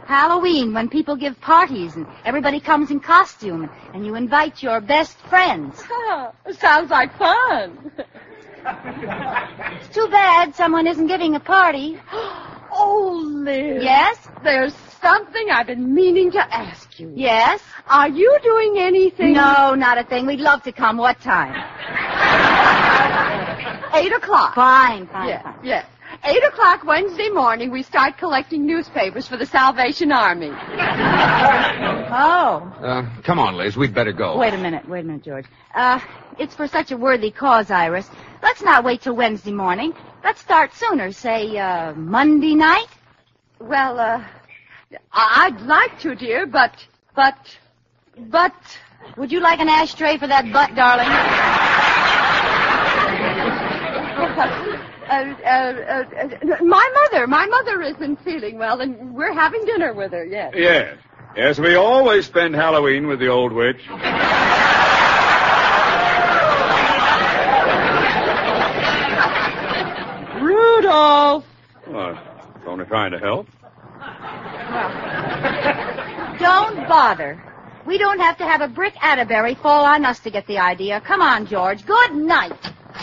Halloween, when people give parties and everybody comes in costume and you invite your best friends. Sounds like fun. It's too bad someone isn't giving a party. Oh, Liz. Yes? There's something I've been meaning to ask you. Yes? Are you doing anything? No, not a thing. We'd love to come. What time? 8 o'clock. Fine. Yes. 8 o'clock Wednesday morning, we start collecting newspapers for the Salvation Army. Oh. Come on, Liz. We'd better go. Wait a minute, George. It's for such a worthy cause, Iris. Let's not wait till Wednesday morning. Let's start sooner, say, Monday night. Well, I'd like to, dear, but... Would you like an ashtray for that butt, darling? My mother isn't feeling well, and we're having dinner with her, yes. Yes, we always spend Halloween with the old witch. Rudolph! Well, only trying to help. Don't bother. We don't have to have a brick Atterbury fall on us to get the idea. Come on, George. Good night.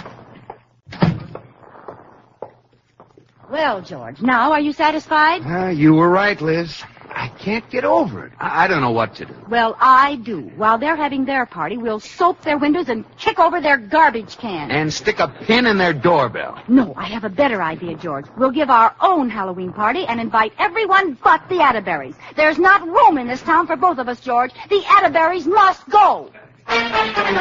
Well, George, now are you satisfied? You were right, Liz. I can't get over it. I don't know what to do. Well, I do. While they're having their party, we'll soap their windows and kick over their garbage cans. And stick a pin in their doorbell. No, I have a better idea, George. We'll give our own Halloween party and invite everyone but the Atterburys. There's not room in this town for both of us, George. The Atterburys must go.